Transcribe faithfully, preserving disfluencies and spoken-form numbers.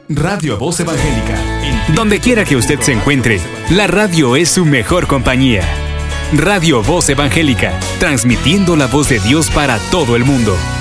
Radio Voz Evangélica. Donde quiera que usted se encuentre, la radio es su mejor compañía. Radio Voz Evangélica, transmitiendo la voz de Dios para todo el mundo.